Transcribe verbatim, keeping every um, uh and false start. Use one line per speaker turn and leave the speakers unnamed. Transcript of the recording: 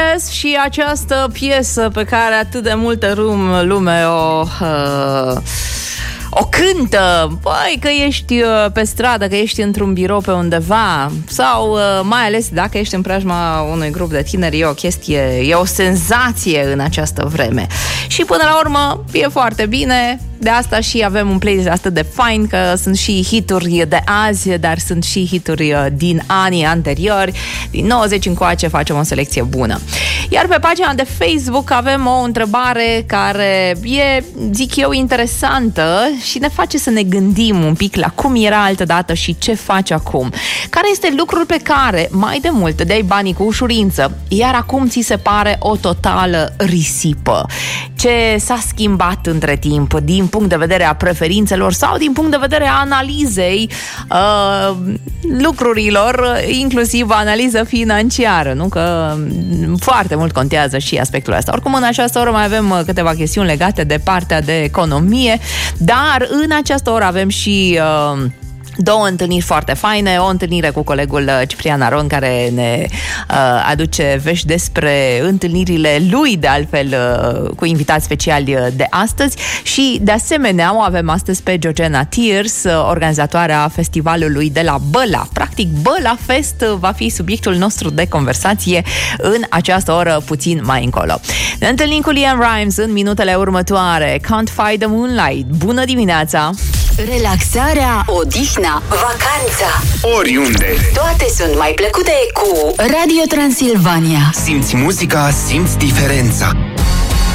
Yes, și această piesă pe care atât de multă lume o... Uh, o cântă, băi, că ești pe stradă, că ești într-un birou pe undeva sau mai ales dacă ești în preajma unui grup de tineri, e o chestie, e o senzație în această vreme. Și până la urmă e foarte bine, de asta și avem un playlist atât de fain, că sunt și hituri de azi, dar sunt și hituri din anii anteriori, din nouăzeci încoace facem o selecție bună. Iar pe pagina de Facebook avem o întrebare care e, zic eu, interesantă și ne face să ne gândim un pic la cum era altădată și ce faci acum. Care este lucrul pe care mai de mult dădeai banii cu ușurință, iar acum ți se pare o totală risipă? Ce s-a schimbat între timp din punct de vedere a preferințelor sau din punct de vedere a analizei uh, lucrurilor, inclusiv analiză financiară, nu? Că foarte mult contează și aspectul ăsta. Oricum, în această oră mai avem câteva chestiuni legate de partea de economie, dar în această oră avem și... Uh, două întâlniri foarte faine, o întâlnire cu colegul Ciprian Aron, care ne uh, aduce vești despre întâlnirile lui, de altfel, uh, cu invitați speciali de astăzi, și de asemenea o avem astăzi pe Georgina Tears, organizatoarea festivalului de la Băla. Practic, Băla Fest va fi subiectul nostru de conversație în această oră puțin mai încolo. Ne întâlnim cu Liam Rimes în minutele următoare. Can't Fight the Moonlight. Bună dimineața!
Relaxarea, odihna, vacanța,
oriunde,
toate sunt mai plăcute cu Radio Transilvania.
Simți muzica, simți diferența.